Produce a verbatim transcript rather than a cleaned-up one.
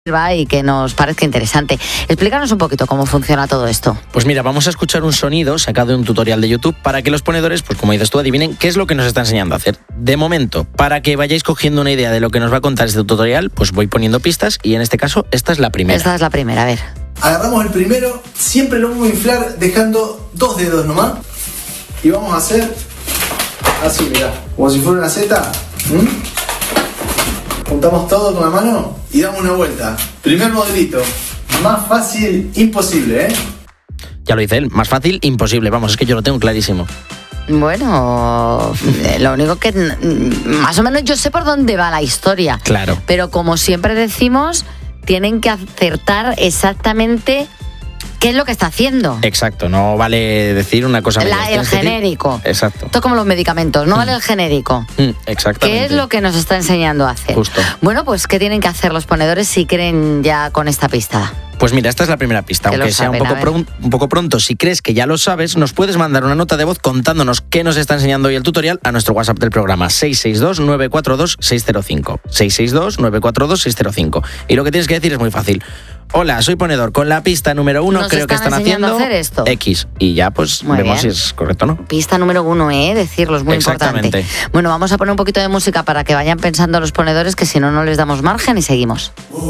y que nos parezca interesante. Explícanos un poquito cómo funciona todo esto. Pues mira, vamos a escuchar un sonido sacado de un tutorial de YouTube para que los ponedores, pues como dices tú, adivinen qué es lo que nos está enseñando a hacer. De momento, para que vayáis cogiendo una idea de lo que nos va a contar este tutorial, pues voy poniendo pistas y en este caso, esta es la primera. Esta es la primera, a ver. Agarramos el primero, siempre lo vamos a inflar dejando dos dedos nomás. Y vamos a hacer así, mirá, como si fuera una Z. ¿Mm? Juntamos todo con la mano y damos una vuelta. Primer modelito. Más fácil, imposible, ¿eh? Ya lo dice él, más fácil, imposible. Vamos, es que yo lo tengo clarísimo. Bueno, lo único que más o menos yo sé por dónde va la historia. Claro. Pero como siempre decimos, tienen que acertar exactamente qué es lo que está haciendo. Exacto, no vale decir una cosa La, el genérico. Decir... Exacto. Esto es como los medicamentos, no mm. vale el genérico. Mm, exactamente. ¿Qué es lo que nos está enseñando a hacer? Justo. Bueno, pues ¿qué tienen que hacer los ponedores si creen ya con esta pista? Pues mira, esta es la primera pista. Aunque sea saben, un, poco pron- un poco pronto, si crees que ya lo sabes, nos puedes mandar una nota de voz contándonos qué nos está enseñando hoy el tutorial a nuestro WhatsApp del programa seis seis dos, nueve cuatro dos, seis cero cinco. seis seis dos, nueve cuatro dos, seis cero cinco. Y lo que tienes que decir es muy fácil. Hola, soy ponedor. Con la pista número uno nos creo que están haciendo a hacer esto. X. Y ya pues muy vemos bien. si es correcto o no. Pista número uno, ¿eh? Decirlo, es muy importante. Bueno, vamos a poner un poquito de música para que vayan pensando los ponedores, que si no, no les damos margen y seguimos.